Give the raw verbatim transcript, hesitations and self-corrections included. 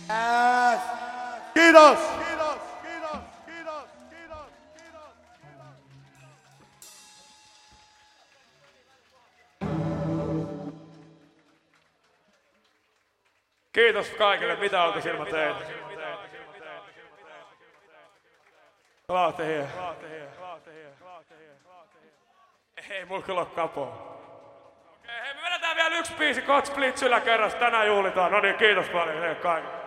Yes. Kiitos! Kiitos! Kiitos! Kiitos! Kiitos! Kiitos kaikille, mitä oltais ilman teitä. Laatte here. Ei mulla kyllä oo kapoa. Okei, hei me vedetään vielä yksi biisi Kotsplit syllä kerrasta. Tänään juhlitaan. No niin, kiitos paljon heille kaikille.